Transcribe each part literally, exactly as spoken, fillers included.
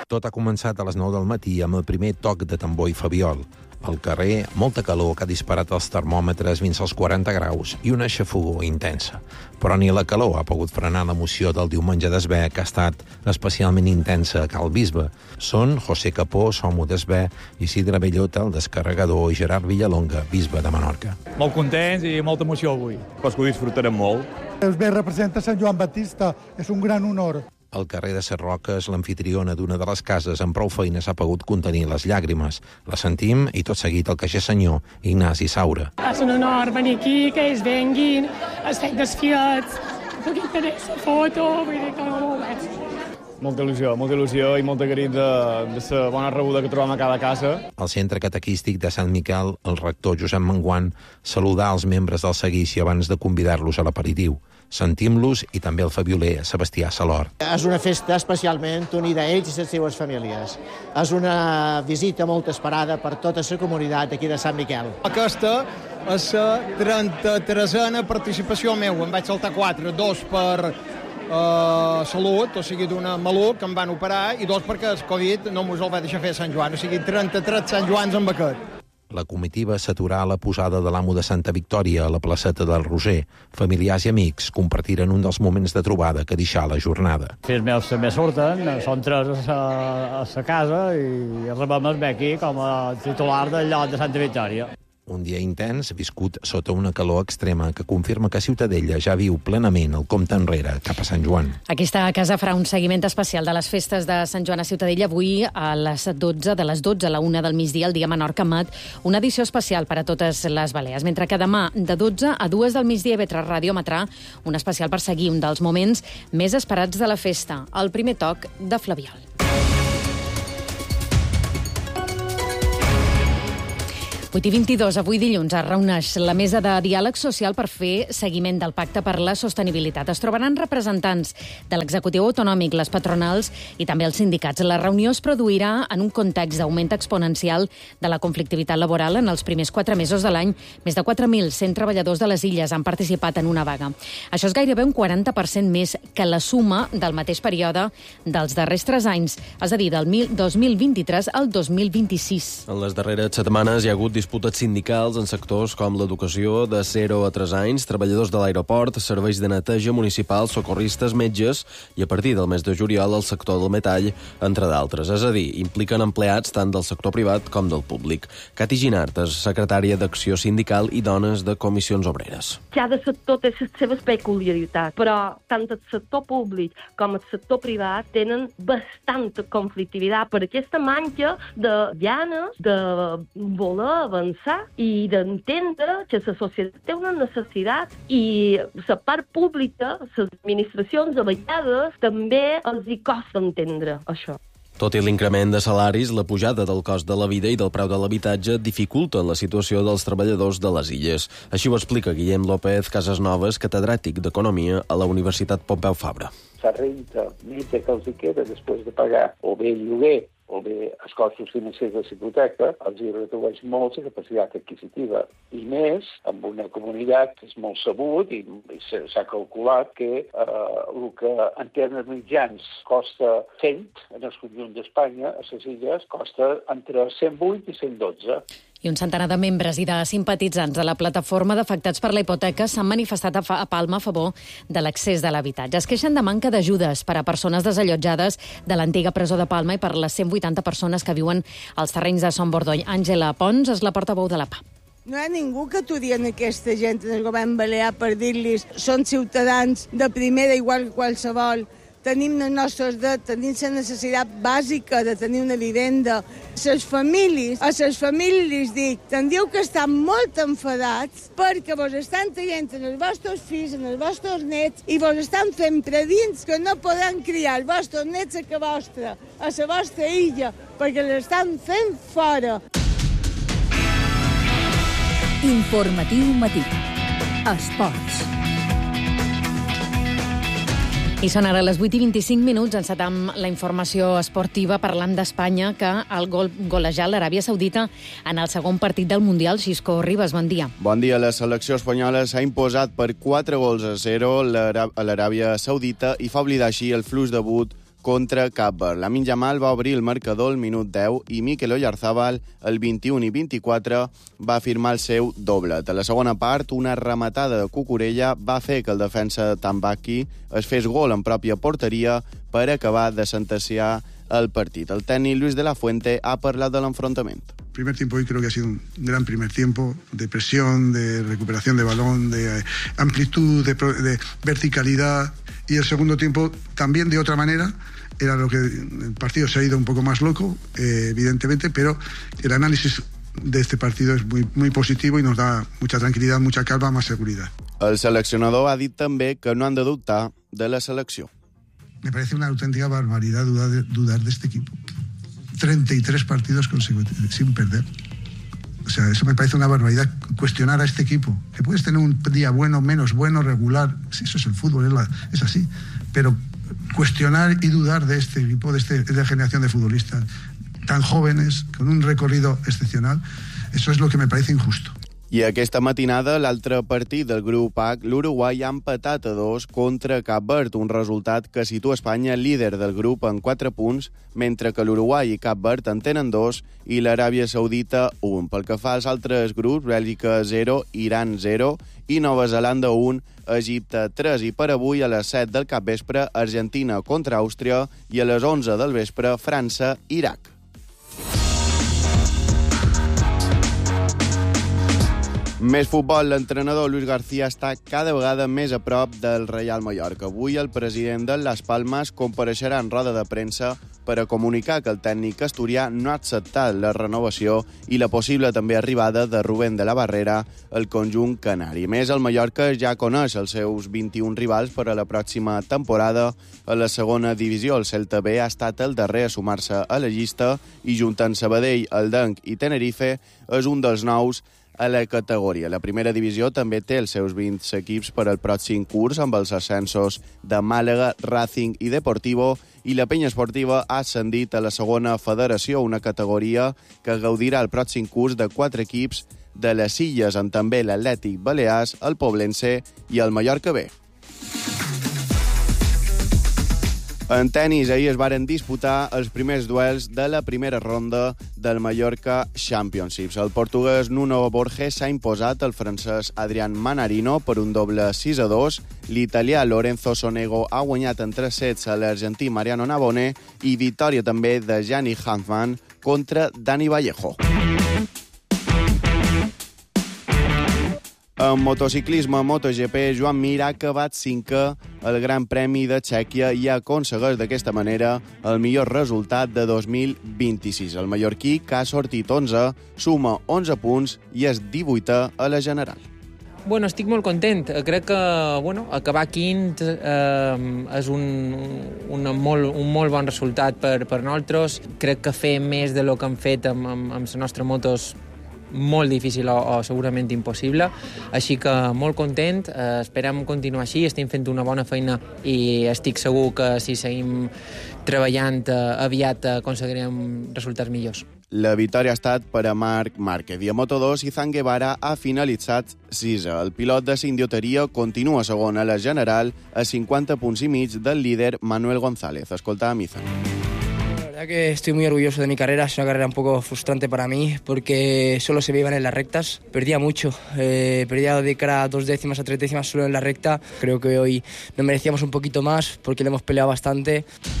Tot ha començat a les nou del matí amb el primer toc de tambor i fabiol. Al carrer, molta calor que ha disparat els termòmetres fins als quaranta graus i una xafogor intensa. Però ni la calor ha pogut frenar l'emoció del diumenge d'Esbé, que ha estat especialment intensa a Cal Bisbe. Són José Capó, Somo d'Esbé, Isidre Bellota, el descarregador, i Gerard Villalonga, bisbe de Menorca. Molt contents i molta emoció avui. Pues que ho disfrutarem molt. Esbé representa Sant Joan Baptista, és un gran honor. Al carrer de Ses Roques, l'amfitriona d'una de les cases amb prou feines ha pogut contenir les llàgrimes. La sentim i tot seguit el caixer senyor Ignasi Saura. És un honor venir aquí, que ells venguin, es feien desfiats, puguin tenir la foto, vull dir que no ho veig. Molta il·lusió, molta il·lusió i molt agraït de, de la bona rebuda que trobem a cada casa. Al centre catequístic de Sant Miquel, el rector Josep Manguant saludà els membres del seguici abans de convidar-los a l'aperitiu. Sentim-los i també el fabioler Sebastià Salor. És una festa especialment unida a ells i les seves famílies. És una visita molt esperada per tota la comunitat aquí de Sant Miquel. Aquesta és la trenta-tresena participació meu. Em vaig saltar quatre, dos per uh, salut, o sigui d'una maluc que em van operar, i dos perquè el Covid no mos el va deixar fer a Sant Joan. O sigui, trenta-tres Sant Joans amb aquest. La comitiva s'aturà a la posada de l'amo de Santa Victòria a la placeta del Roser. Familiars i amics compartiren un dels moments de trobada que deixà la jornada. Els meus també surten, són tres a la casa i rebem el aquí com a titular del lloc de Santa Victòria. Un dia intens, viscut sota una calor extrema que confirma que Ciutadella ja viu plenament el compte enrere cap a Sant Joan. Aquesta casa farà un seguiment especial de les festes de Sant Joan a Ciutadella avui a les dotze, de les dotze a la una del migdia, el dia Menorca-Mat, una edició especial per a totes les Balears. Mentre que demà, de dotze a dues del migdia, B tres Ràdio emetrà un especial per seguir un dels moments més esperats de la festa, el primer toc de Flabiol. vuit i vint-i-dos, avui dilluns, es reuneix la mesa de diàleg social per fer seguiment del Pacte per la Sostenibilitat. Es trobaran representants de l'executiu autonòmic, les patronals i també els sindicats. La reunió es produirà en un context d'augment exponencial de la conflictivitat laboral. En els primers quatre mesos de l'any, més de quatre mil cent treballadors de les illes han participat en una vaga. Això és gairebé un quaranta per cent més que la suma del mateix període dels darrers tres anys, és a dir, del dos mil vint-i-tres al dos mil vint-i-sis. En les darreres setmanes hi ha hagut disputes sindicals en sectors com l'educació de zero a tres anys, treballadors de l'aeroport, serveis de neteja municipals, socorristes, metges i a partir del mes de juliol el sector del metall, entre d'altres. És a dir, impliquen empleats tant del sector privat com del públic. Cati Ginart és secretària d'Acció Sindical i Dones de Comissions Obreres. Cada sector té les seves peculiaritats, però tant el sector públic com el sector privat tenen bastanta conflictivitat per aquesta manca de ganes de voler avançar i d'entendre que la societat té una necessitat i la part pública, les administracions, a vegades també els hi costa entendre això. Tot i l'increment de salaris, la pujada del cost de la vida i del preu de l'habitatge dificulten la situació dels treballadors de les illes. Així ho explica Guillem López Casasnovas, catedràtic d'Economia a la Universitat Pompeu Fabra. La renta neta que els hi queda després de pagar o bé el lloguer o bé els costos financers de la hipoteca, els hi redueix molt la capacitat adquisitiva. I més, amb una comunitat que és molt sabut i s'ha calculat que eh, el que en termes mitjans costa cent en el conjunt d'Espanya, a les illes, costa entre cent vuit i cent dotze. I un centenar de membres i de simpatitzants de la plataforma d'afectats per la hipoteca s'han manifestat a Palma a favor de l'accés de l'habitatge. Es queixen de manca d'ajudes per a persones desallotjades de l'antiga presó de Palma i per les cent vuitanta persones que viuen als terrenys de Son Bordony. Àngela Pons és la portaveu de la P A. No hi ha ningú que aturi en aquesta gent del govern balear per dir-los són ciutadans de primera igual que qualsevol. Tenim els nostres drets, tenim la necessitat bàsica de tenir una vivenda. Les famílies, a les famílies les dic, tindríeu que estar molt enfadats perquè vos estan traient els vostres fills, els vostres nets, i vos estan fent predins que no podran criar els vostres nets a casa vostra, a la vostra illa, perquè l'estan fent fora. Informatiu matí. Esports. I són ara les vuit i vint-i-cinc minuts. Encetam la informació esportiva parlant d'Espanya, que el gol golejat l'Aràbia Saudita en el segon partit del Mundial. Xisco Ribas, bon dia. Bon dia. La selecció espanyola s'ha imposat per quatre gols a zero a l'Aràbia Saudita i fa oblidar així el fluix debut contra Cap Verd. Lamine Yamal va obrir el marcador al minut deu i Mikel Oyarzabal, al vint-i-un i vint-i-quatre, va firmar el seu doblet. A la segona part, una rematada de Cucurella va fer que el defensa Tambaki es fes gol en pròpia porteria per acabar de sentenciar el partit. El tècnic Luis de la Fuente ha parlat de l'enfrontament. El primer tiempo hoy creo que ha sido un gran primer tiempo de presión, de recuperación de balón, de amplitud, de, de verticalidad, y el segundo tiempo también de otra manera. Era lo que el partido se ha ido un poco más loco, eh, evidentemente, pero el análisis de este partido es muy, muy positivo y nos da mucha tranquilidad, mucha calma, más seguridad. El seleccionador ha dit també que no han de dubtar de la selecció. Me parece una auténtica barbaridad dudar de, dudar de este equipo. treinta y tres partidos consecutivos sin perder. O sea, eso me parece una barbaridad, cuestionar a este equipo. Que puedes tener un día bueno, menos bueno, regular, sí, eso es el fútbol, es, la, es así. Pero cuestionar y dudar de este equipo, de, este, de esta generación de futbolistas tan jóvenes, con un recorrido excepcional, eso es lo que me parece injusto. I aquesta matinada, l'altre partit del grup H, l'Uruguai ha empatat a dos contra Cap Verd, un resultat que situa Espanya líder del grup en quatre punts, mentre que l'Uruguai i Cap Verd en tenen dos i l'Aràbia Saudita un. Pel que fa als altres grups, Bèlgica zero, Iran zero i Nova Zelanda un, Egipte tres. I per avui, a les set del capvespre, Argentina contra Àustria i a les onze del vespre, França-Iraq. Més futbol, l'entrenador Luis García està cada vegada més a prop del Real Mallorca. Avui el president de Las Palmas compareixerà en roda de premsa per a comunicar que el tècnic asturià no ha acceptat la renovació i la possible també arribada de Rubén de la Barrera al conjunt canari. A més, el Mallorca ja coneix els seus vint-i-un rivals per a la pròxima temporada. A la segona divisió, el Celta B ha estat el darrer a sumar-se a la llista i junt amb Sabadell, Eldenc i Tenerife és un dels nous a la categoria. La primera divisió també té els seus vint equips per al pròxim curs amb els ascensos de Màlaga, Racing i Deportivo, i la penya esportiva ha ascendit a la segona federació, una categoria que gaudirà el pròxim curs de quatre equips de les Illes, amb també l'Atlètic Balears, el Poblense i el Mallorca B. En tenis, ahir es varen disputar els primers duels de la primera ronda del Mallorca Championships. El portuguès Nuno Borges s'ha imposat al francès Adrián Manarino per un doble sis a dos. L'italià Lorenzo Sonego ha guanyat en tres sets a l'argentí Mariano Navone i victòria també de Gianni Hanfmann contra Dani Vallejo. En motociclisme MotoGP, Joan Mir ha acabat cinquè al Gran Premi de Txèquia i aconsegueix d'aquesta manera el millor resultat de dos mil vint-i-sis. El mallorquí, que ha sortit onze, suma onze punts i és divuitè a la general. Bueno, estic molt content. Crec que bueno, acabar quint eh, és un, un, molt, un molt bon resultat per, per nosaltres. Crec que fer més de lo que hem fet amb, amb, amb la nostra moto és molt difícil o, o segurament impossible, així que molt content, eh, esperem continuar així, estem fent una bona feina i estic segur que si seguim treballant eh, aviat aconseguirem resultats millors. La victòria ha estat per a Marc Márquez i a Moto dos Izan Guevara ha finalitzat sisè. El pilot de Sindioteria continua segon a la general a cinquanta punts i mig del líder Manuel González. Escolta'm, Izan. La verdad que estoy muy orgulloso de mi carrera, es una carrera un poco frustrante para mí porque solo se me iban en las rectas, perdía mucho, eh, perdía de cara a dos décimas a tres décimas solo en la recta. Creo que hoy nos merecíamos un poquito más porque le hemos peleado bastante.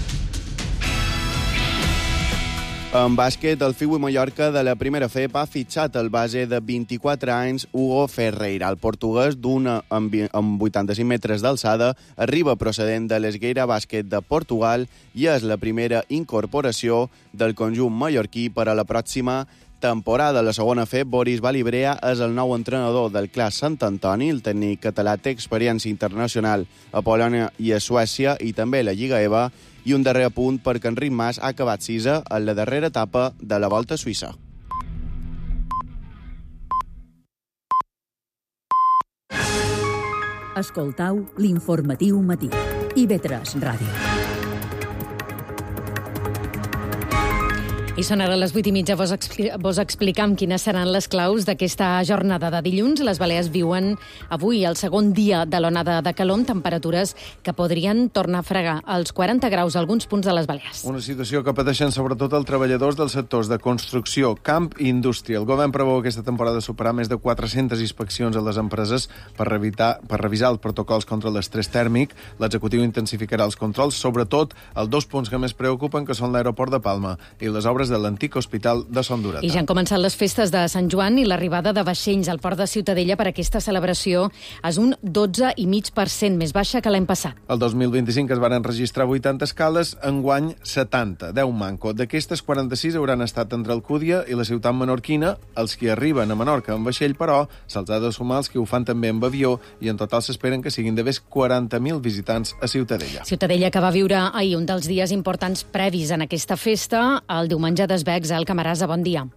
En bàsquet, el Fiui Mallorca de la primera F E P ha fitxat el base de vint-i-quatre anys Hugo Ferreira. El portuguès, d'un amb vuitanta-cinc metres d'alçada, arriba procedent de l'Esgueira Bàsquet de Portugal i és la primera incorporació del conjunt mallorquí per a la pròxima temporada. La segona F E P, Boris Balibrea, és el nou entrenador del Clas Sant Antoni. El tècnic català té experiència internacional a Polònia i a Suècia i també a la Lliga E V A. I un darrer apunt perquè Enric Mas ha acabat sisè en la darrera etapa de la Volta Suïssa. Escoltau l'informatiu matí. I ve tres Ràdio. I són ara les vuit i mitja. Vos, expli vos explicam quines seran les claus d'aquesta jornada de dilluns. Les Balears viuen avui el segon dia de l'onada de calor amb temperatures que podrien tornar a fregar els quaranta graus a alguns punts de les Balears. Una situació que pateixen sobretot els treballadors dels sectors de construcció, camp i indústria. El govern preveu aquesta temporada superar més de quatre-centes inspeccions a les empreses per, revitar, per revisar els protocols contra l'estrès tèrmic. L'executiu intensificarà els controls, sobretot els dos punts que més preocupen, que són l'aeroport de Palma i les obres de l'antic hospital de Son Durata. I ja han començat les festes de Sant Joan i l'arribada de vaixells al port de Ciutadella per aquesta celebració és un dotze coma cinc per cent més baixa que l'any passat. El dos mil vint-i-cinc es van registrar vuitanta escales, enguany setanta, deu manco. D'aquestes, quaranta-sis hauran estat entre Alcúdia i la ciutat menorquina. Els que arriben a Menorca en vaixell, però, se'ls ha de sumar els que ho fan també amb avió i en total s'esperen que siguin de més quaranta mil visitants a Ciutadella. Ciutadella, que va viure ahir un dels dies importants previs en aquesta festa, el diumenge d'Esbecs. El Camarasa, bon dia.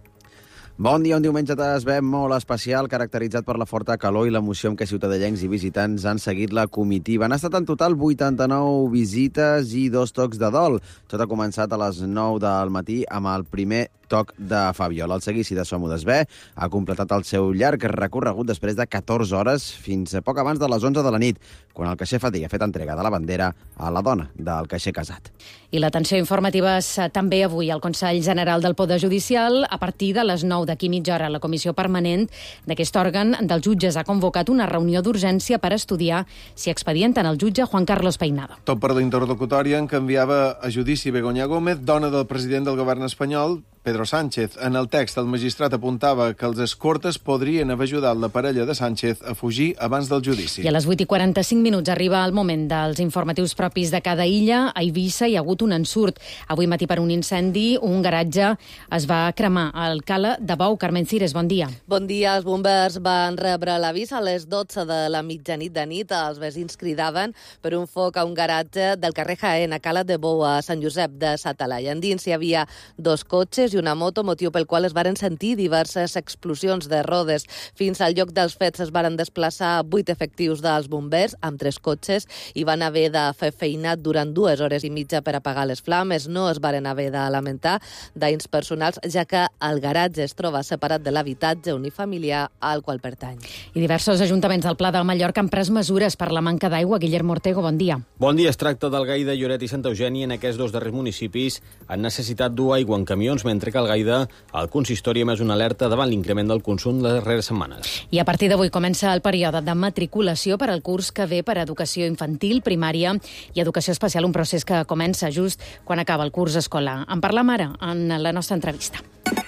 Bon dia, un diumenge d'Esbec molt especial, caracteritzat per la forta calor i l'emoció amb què ciutadellencs i visitants han seguit la comitiva. Han estat en total vuitanta-nou visites i dos tocs de dol. Tot ha començat a les nou del matí amb el primer toc de Fabiola. El seguici de Som d'Esbe ha completat el seu llarg recorregut després de catorze hores fins a poc abans de les onze de la nit, quan el caixer Fatí ha fet entrega de la bandera a la dona del caixer casat. I l'atenció informativa és també avui al Consell General del Poder Judicial. A partir de les nou d'aquí mitja hora, la Comissió Permanent d'aquest òrgan dels jutges ha convocat una reunió d'urgència per estudiar si expedienten el jutge Juan Carlos Peinado. Tot per la interlocutòria en què enviava a judici Begoña Gómez, dona del president del govern espanyol, Pedro Sánchez. En el text, el magistrat apuntava que els escortes podrien haver ajudat la parella de Sánchez a fugir abans del judici. I a les vuit i quaranta-cinc minuts arriba el moment dels informatius propis de cada illa. A Eivissa hi ha hagut un ensurt. Avui matí per un incendi, un garatge es va cremar al Cala de Bou. Carmen Cires, bon dia. Bon dia. Els bombers van rebre l'avís a les dotze de la mitjanit de nit. Els veïns cridaven per un foc a un garatge del carrer Jaén, a Cala de Bou, a Sant Josep de Satalaia. Endins hi havia dos cotxes i una moto, motiu pel qual es varen sentir diverses explosions de rodes. Fins al lloc dels fets es varen desplaçar vuit efectius dels bombers amb tres cotxes i van haver de fer feinat durant dues hores i mitja per apagar les flames. No es varen haver de lamentar danys personals, ja que el garatge es troba separat de l'habitatge unifamiliar al qual pertany. I diversos ajuntaments del Pla de Mallorca han pres mesures per la manca d'aigua. Guillermo Ortego, bon dia. Bon dia. Es tracta d'Algaida, Lloret i Santa Eugènia. En aquests dos darrers municipis han necessitat dur aigua en camions, mentre que al Gaida el consistori ha emès una alerta davant l'increment del consum les darreres setmanes. I a partir d'avui comença el període de matriculació per al curs que ve per a educació infantil, primària i educació especial, un procés que comença just quan acaba el curs escolar. En parlam ara en la nostra entrevista.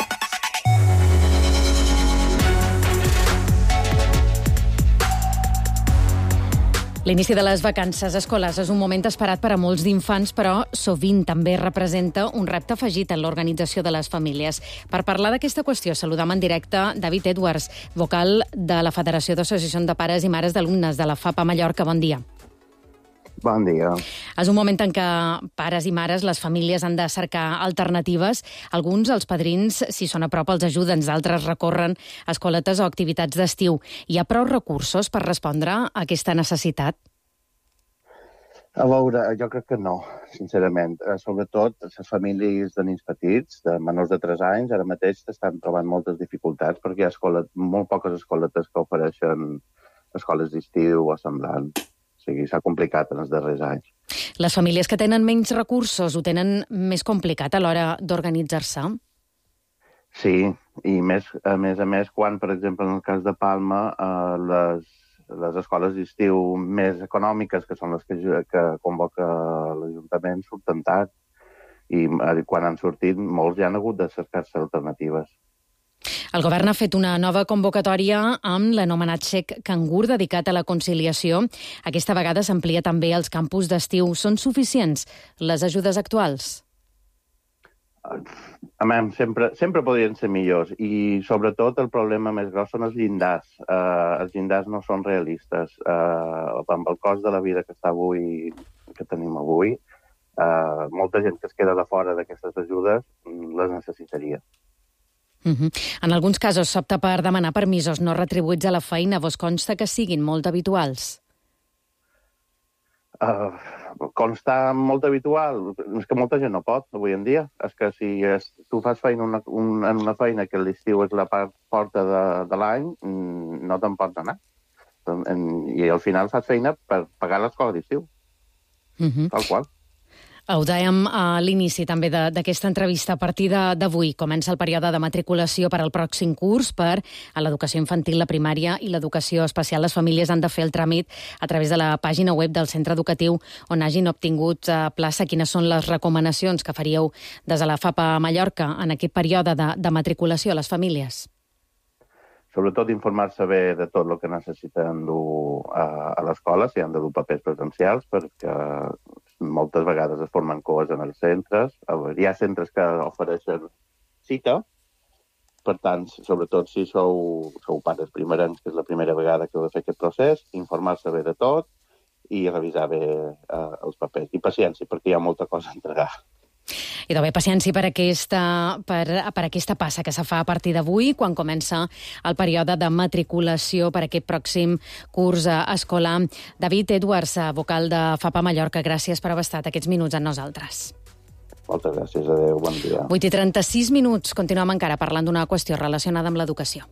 L'inici de les vacances escolars és un moment esperat per a molts d'infants, però sovint també representa un repte afegit en l'organització de les famílies. Per parlar d'aquesta qüestió, saludam en directe David Edwards, vocal de la Federació d'Associacions de Pares i Mares d'Alumnes de la FAPA Mallorca. Bon dia. Bon dia. És un moment en què pares i mares, les famílies han de cercar alternatives. Alguns, els padrins, si són a prop, els ajuden, d'altres recorren a escoletes o activitats d'estiu. Hi ha prou recursos per respondre a aquesta necessitat? A veure, jo crec que no, sincerament. Sobretot les famílies de nens petits, de menors de tres anys, ara mateix estan trobant moltes dificultats perquè hi ha escolet, molt poques escoletes que ofereixen escoles d'estiu o semblants. O sigui, s'ha complicat en els darrers anys. Les famílies que tenen menys recursos ho tenen més complicat a l'hora d'organitzar-se? Sí, i més, a més a més, quan, per exemple, en el cas de Palma, eh, les, les escoles d'estiu més econòmiques, que són les que, que convoca l'Ajuntament, surten tard. I quan han sortit, molts ja han hagut de cercar-se alternatives. El govern ha fet una nova convocatòria amb l'anomenat xec cangur dedicat a la conciliació. Aquesta vegada s'amplia també als campus d'estiu. Són suficients les ajudes actuals? A mi, sempre, sempre podrien ser millors i sobretot el problema més gros són els llindars. Uh, els llindars no són realistes. Uh, amb el cost de la vida que està avui, que tenim avui, uh, molta gent que es queda de fora d'aquestes ajudes les necessitaria. Uh-huh. En alguns casos s'opta per demanar permisos no retribuïts a la feina. Vos consta que siguin molt habituals? Uh, constar molt habitual, és que molta gent no pot avui en dia. És que si és, tu fas feina una, un, en una feina que l'estiu és la part forta de, de l'any, no te'n pots anar. I al final fas feina per pagar l'escola d'estiu. Uh-huh. Tal qual. Ho dèiem a l'inici també d'aquesta entrevista. A partir d'avui comença el període de matriculació per al pròxim curs per a l'educació infantil, la primària i l'educació especial. Les famílies han de fer el tràmit a través de la pàgina web del centre educatiu on hagin obtingut plaça. Quines són les recomanacions que faríeu des de la FAPA Mallorca en aquest període de, de matriculació a les famílies? Sobretot informar-se bé de tot el que necessiten dur a, a l'escola, si han de dur papers presencials, perquè moltes vegades es formen coes en els centres. Hi ha centres que ofereixen cita, per tant, sobretot si sou, sou pares primerencs, que és la primera vegada que heu de fer aquest procés, informar-se bé de tot i revisar bé eh, els papers. I paciència, perquè hi ha molta cosa a entregar. I també paciència per aquesta, per, per aquesta passa que se fa a partir d'avui, quan comença el període de matriculació per aquest pròxim curs escolar. David Edwards, vocal de FAPA Mallorca, gràcies per haver estat aquests minuts amb nosaltres. Moltes gràcies, adeu, bon dia. vuit i trenta-sis minuts, continuem encara parlant d'una qüestió relacionada amb l'educació.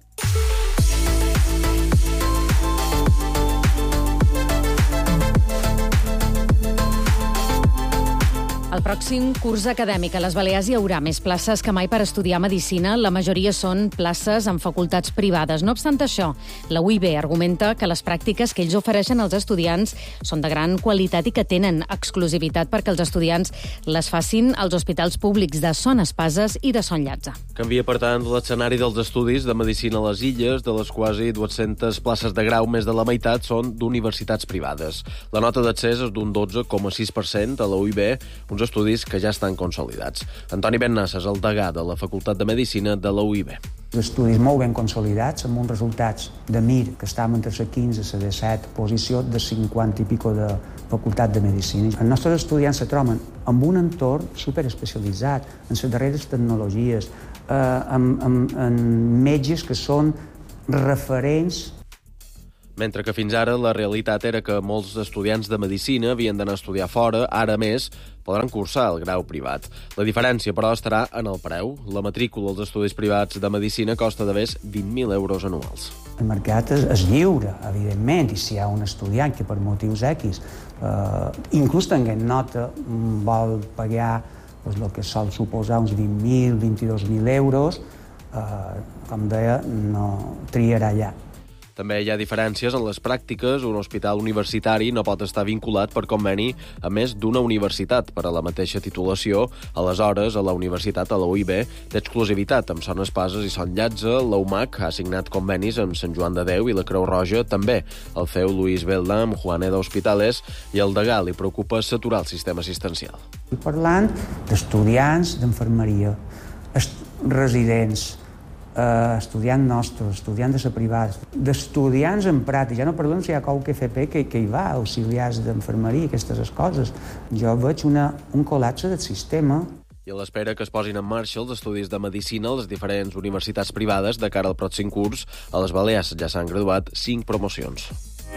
El pròxim curs acadèmic a les Balears hi haurà més places que mai per estudiar medicina. La majoria són places en facultats privades. No obstant això, la U I B argumenta que les pràctiques que ells ofereixen als estudiants són de gran qualitat i que tenen exclusivitat perquè els estudiants les facin als hospitals públics de Son Espases i de Son Llatza. Canvia, per tant, l'escenari dels estudis de medicina a les Illes, de les quasi dues-centes places de grau, més de la meitat són d'universitats privades. La nota d'accés és d'un dotze coma sis per cent a la U I B, uns estudis que ja estan consolidats. Antoni Bennassa és el degà de la Facultat de Medicina de la U I B. Estudis molt ben consolidats, amb uns resultats de M I R que estem entre la quinze i la disset posició de cinquanta i pico de Facultat de Medicina. Els nostres estudiants se troben en un entorn superespecialitzat, en les darreres tecnologies, eh, amb, amb, amb metges que són referents. Mentre que fins ara la realitat era que molts estudiants de medicina havien d'anar a estudiar fora, ara més podran cursar el grau privat. La diferència, però, estarà en el preu. La matrícula als estudis privats de medicina costa de més vint mil euros anuals. El mercat és, és lliure, evidentment, i si hi ha un estudiant que per motius X, eh, inclús tenint nota, vol pagar pues, el que sol suposar uns vint mil, vint-i-dos mil euros, eh, com deia, no triarà allà. També hi ha diferències en les pràctiques. Un hospital universitari no pot estar vinculat per conveni a més d'una universitat per a la mateixa titulació. Aleshores, a la universitat, a la U I B, té exclusivitat amb Son Espases i Son Llatza. La U M A C ha signat convenis amb Sant Joan de Déu i la Creu Roja també. El C E U Luis Belda amb Juaneda Hospitales i el degà li preocupa saturar el sistema assistencial. Parlant d'estudiants d'enfermeria, residents, Uh, estudiants nostres, estudiants de la privada, d'estudiants en pràctica, ja no perdono si hi ha qualque F P que, que hi va, auxiliars d'enfermeria, aquestes coses. Jo veig una, un col·lapse del sistema. I a l'espera que es posin en marxa els estudis de medicina a les diferents universitats privades de cara al pròxim curs, a les Balears ja s'han graduat cinc promocions.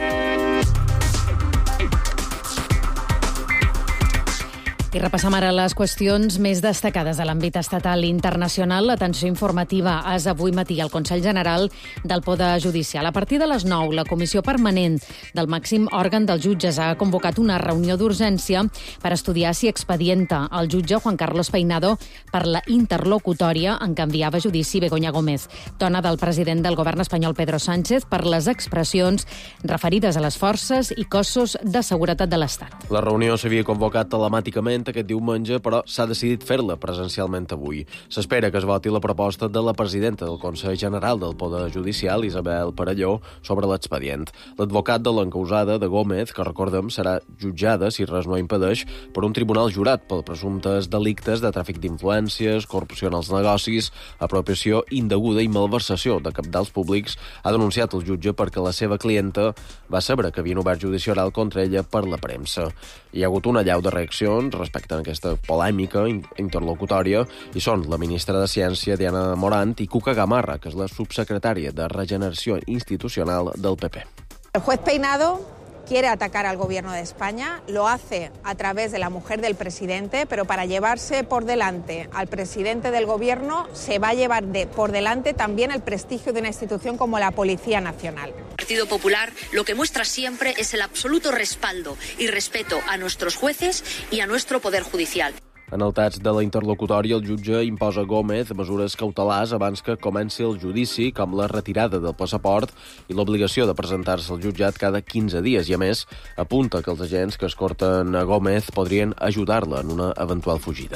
I repassem ara les qüestions més destacades de l'àmbit estatal i internacional. L'atenció informativa és avui matí al Consell General del Poder Judicial. A partir de les nou, la Comissió Permanent del màxim òrgan dels jutges ha convocat una reunió d'urgència per estudiar si expedienta el jutge Juan Carlos Peinado per la interlocutòria en què enviava a judici Begoña Gómez, dona del president del govern espanyol Pedro Sánchez, per les expressions referides a les forces i cossos de seguretat de l'Estat. La reunió s'havia convocat telemàticament aquest diumenge, però s'ha decidit fer-la presencialment avui. S'espera que es voti la proposta de la presidenta del Consell General del Poder Judicial, Isabel Parelló, sobre l'expedient. L'advocat de l'encausada, de Gómez, que recordem serà jutjada, si res no impedeix, per un tribunal jurat per presumptes delictes de tràfic d'influències, corrupció en els negocis, apropiació indeguda i malversació de cabdals públics, ha denunciat el jutge perquè la seva clienta va saber que havien obert judici oral contra ella per la premsa. Hi ha hagut una allau de reaccions respecte a aquesta polèmica interlocutòria i són la ministra de Ciència, Diana Morant, i Cuca Gamarra, que és la subsecretària de Regeneració Institucional del P P. El juez Peinado quiere atacar al gobierno de España, lo hace a través de la mujer del presidente, pero para llevarse por delante al presidente del gobierno se va a llevar de, por delante también el prestigio de una institución como la Policía Nacional. El Partido Popular lo que muestra siempre es el absoluto respaldo y respeto a nuestros jueces y a nuestro Poder Judicial. En el text de la interlocutòria, el jutge imposa a Gómez mesures cautelars abans que comenci el judici, com la retirada del passaport i l'obligació de presentar-se al jutjat cada quinze dies. I, a més, apunta que els agents que escorten a Gómez podrien ajudar-la en una eventual fugida.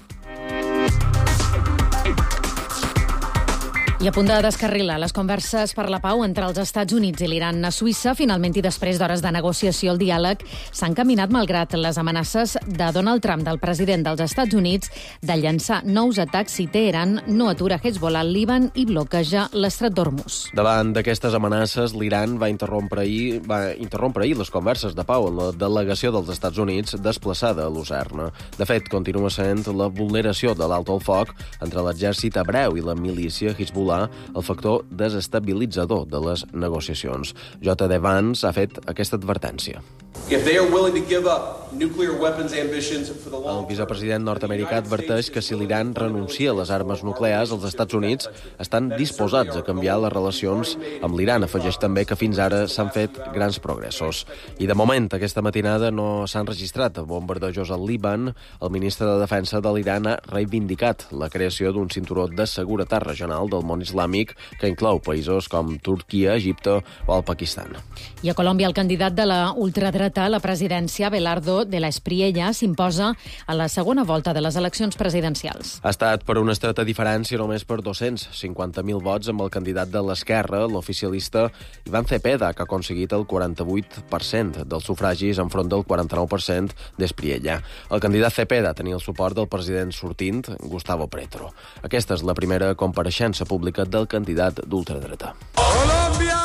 I a punt de descarrilar les converses per la pau entre els Estats Units i l'Iran a Suïssa, finalment i després d'hores de negociació, el diàleg s'ha encaminat malgrat les amenaces de Donald Trump, del president dels Estats Units, de llançar nous atacs si Teheran no atura Hezbollah al Líban i bloqueja l'estret d'Hormuz. Davant d'aquestes amenaces, l'Iran va interrompre ahir, va interrompre ahir les converses de pau en la delegació dels Estats Units desplaçada a Lucerna. De fet, continua sent la vulneració de l'alto al foc entre l'exèrcit hebreu i la milícia Hezbollah el factor desestabilitzador de les negociacions. J D Vance ha fet aquesta advertència. If they are willing to give up nuclear weapons ambitions for the long El vicepresident nord-americà adverteix que si l'Iran renuncia a les armes nuclears, els Estats Units estan disposats a canviar les relacions amb l'Iran. Afegeix també que fins ara s'han fet grans progressos. I de moment, aquesta matinada no s'han registrat bombardejos al Líban. El ministre de Defensa de l'Iran ha reivindicat la creació d'un cinturó de seguretat regional del món islàmic que inclou països com Turquia, Egipte o el Pakistan. I a Colòmbia, el candidat de la ultradreta a la presidència, Belardo de la Espriella, s'imposa a la segona volta de les eleccions presidencials. Ha estat per una estreta diferència només per dos-cents cinquanta mil vots amb el candidat de l'esquerra, l'oficialista Iván Cepeda, que ha aconseguit el quaranta-vuit per cent dels sufragis enfront del quaranta-nou per cent d'Espriella. El candidat Cepeda tenia el suport del president sortint, Gustavo Petro. Aquesta és la primera compareixença pública del candidat d'ultradreta. Colòmbia!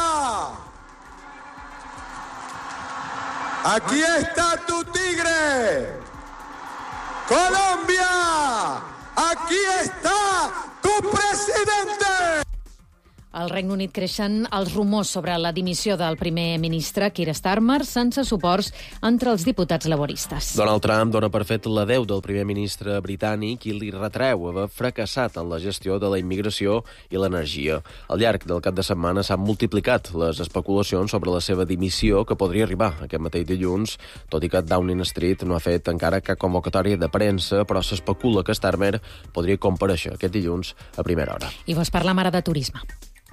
Aquí está tu tigre. Colombia, aquí está tu presidente. Al Regne Unit creixen els rumors sobre la dimissió del primer ministre Keir Starmer sense suports entre els diputats laboristes. Donald Trump dona per fet l'adeu del primer ministre britànic i li retreu haver fracassat en la gestió de la immigració i l'energia. Al llarg del cap de setmana s'han multiplicat les especulacions sobre la seva dimissió, que podria arribar aquest mateix dilluns, tot i que Downing Street no ha fet encara cap convocatòria de premsa, però s'especula que Starmer podria comparèixer aquest dilluns a primera hora. I vos parla ara de turisme.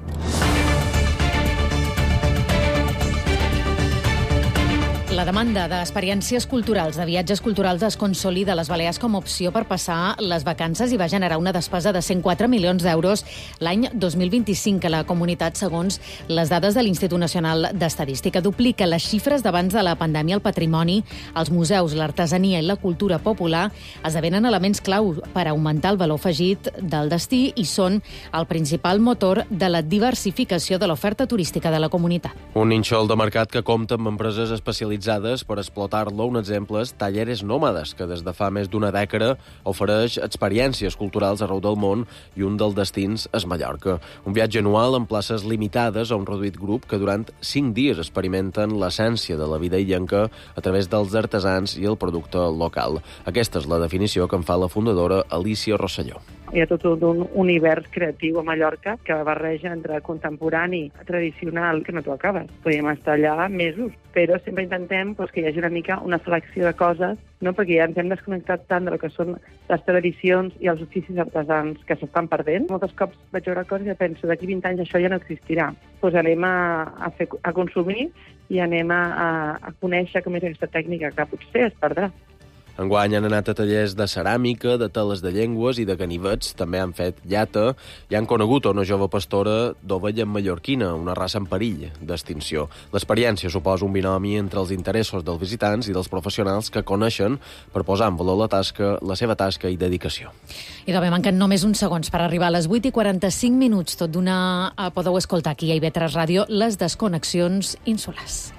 La demanda d'experiències culturals, de viatges culturals, es consolida a les Balears com a opció per passar les vacances i va generar una despesa de cent quatre milions d'euros l'any dos mil vint-i-cinc a la comunitat, segons les dades de l'Institut Nacional d'Estadística. Duplica les xifres d'abans de la pandèmia. El patrimoni, els museus, l'artesania i la cultura popular esdevenen elements clau per augmentar el valor afegit del destí i són el principal motor de la diversificació de l'oferta turística de la comunitat. Un nínxol de mercat que compta amb empreses especialitzades per explotar-lo. Un exemple és Talleres Nòmades, que des de fa més d'una dècada ofereix experiències culturals arreu del món i un dels destins és Mallorca. Un viatge anual amb places limitades a un reduït grup que durant cinc dies experimenten l'essència de la vida illenca a través dels artesans i el producte local. Aquesta és la definició que en fa la fundadora Alicia Rosselló. Hi ha tot un univers creatiu a Mallorca que barreja entre contemporani, tradicional, que no t'ho acabes. Podríem estar allà mesos, però sempre intentem doncs, que hi hagi una mica una selecció de coses, no? Perquè ja ens hem desconnectat tant del que són les tradicions i els oficis artesans que s'estan perdent. Moltes cops vaig veure coses i penso, d'aquí vint anys això ja no existirà. Doncs anem a, a, fer, a consumir i anem a, a, a conèixer com és aquesta tècnica que potser es perdrà. Enguany han anat a tallers de ceràmica, de teles de llengües i de ganivets. També han fet llata i han conegut una jove pastora d'ovella mallorquina, una raça en perill d'extinció. L'experiència suposa un binomi entre els interessos dels visitants i dels professionals que coneixen per posar en valor la tasca, la seva tasca i dedicació. I de bé, manquen només uns segons per arribar a les vuit i quaranta-cinc minuts. Tot d'una podeu escoltar aquí a I V tres Ràdio les desconnexions insulars.